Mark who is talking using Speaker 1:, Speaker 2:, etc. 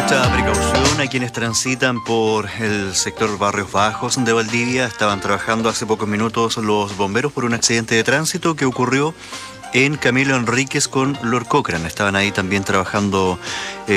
Speaker 1: mucha precaución a quienes transitan por el sector Barrios Bajos de Valdivia. Estaban trabajando hace pocos minutos los bomberos por un accidente de tránsito que ocurrió en Camilo Enríquez con Lord Cochrane. Estaban ahí también trabajando